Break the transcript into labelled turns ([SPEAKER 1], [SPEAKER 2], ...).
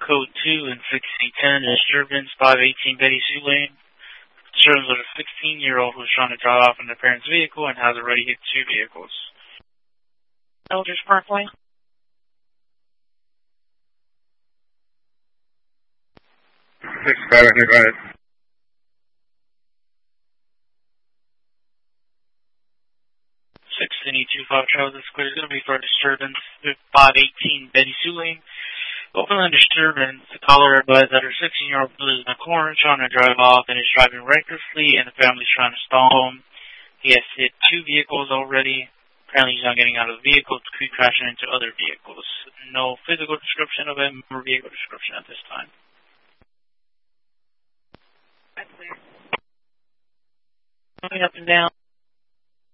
[SPEAKER 1] Code 2 and 6010, disturbance 518 Betty Sue Lane. Disturbance of a 16-year-old who was trying to drive off in their parents' vehicle and has already hit two vehicles.
[SPEAKER 2] Eldridge Parkway.
[SPEAKER 3] 6-5, go ahead.
[SPEAKER 1] 6-25 Travis Square is going to be for a disturbance 518 Betty Sue Lane. Open the disturbance, the caller advised that her 16-year-old is in the corner trying to drive off and is driving recklessly, and the family's trying to stall him. He has hit two vehicles already. Apparently he's not getting out of the vehicle, crashing into other vehicles. No physical description of him or vehicle description at this time.
[SPEAKER 2] Going up and down.